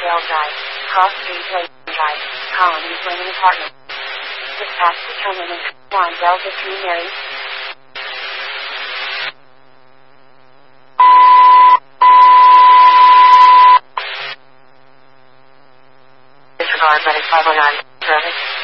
Bell Drive, Cross Street Lake Drive, Colony Women Apartment. Dispatch to Truman and Juan Bell between Mary. Disregard Medic 509 service.